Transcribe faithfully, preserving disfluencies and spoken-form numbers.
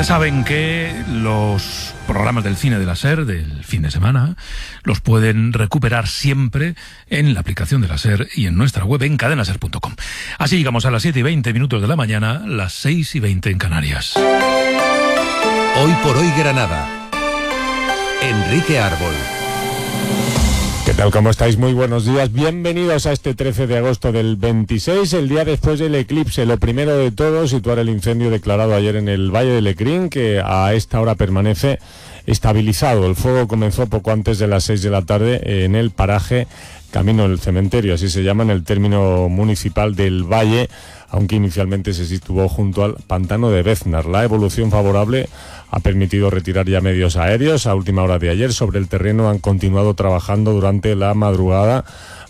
Ya saben que los programas del cine de la SER del fin de semana los pueden recuperar siempre en la aplicación de la SER y en nuestra web en cadena ser punto com. Así llegamos a las siete y veinte minutos de la mañana, las seis y veinte en Canarias. Hoy por hoy Granada. Enrique Árbol. ¿Qué tal? ¿Cómo estáis? Muy buenos días. Bienvenidos a este trece de agosto del veintiséis, el día después del eclipse. Lo primero de todo, situar el incendio declarado ayer en el Valle de Lecrín, que a esta hora permanece estabilizado. El fuego comenzó poco antes de las seis de la tarde en el paraje Camino del Cementerio, así se llama, en el término municipal del Valle, aunque inicialmente se situó junto al pantano de Beznar. La evolución favorable ha permitido retirar ya medios aéreos. A última hora de ayer sobre el terreno han continuado trabajando durante la madrugada